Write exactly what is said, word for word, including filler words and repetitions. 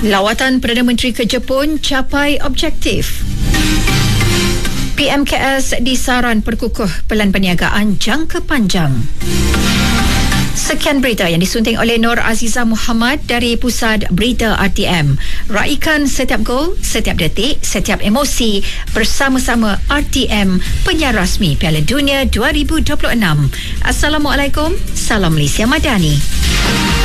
Lawatan Perdana Menteri ke Jepun capai objektif. P M K S disaran perkukuh pelan perniagaan jangka panjang. Sekian berita yang disunting oleh Nur Azizah Muhammad dari Pusat Berita R T M. Raikan setiap gol, setiap detik, setiap emosi bersama-sama R T M, penyiar rasmi Piala Dunia dua ribu dua puluh enam. Assalamualaikum, salam Malaysia Madani.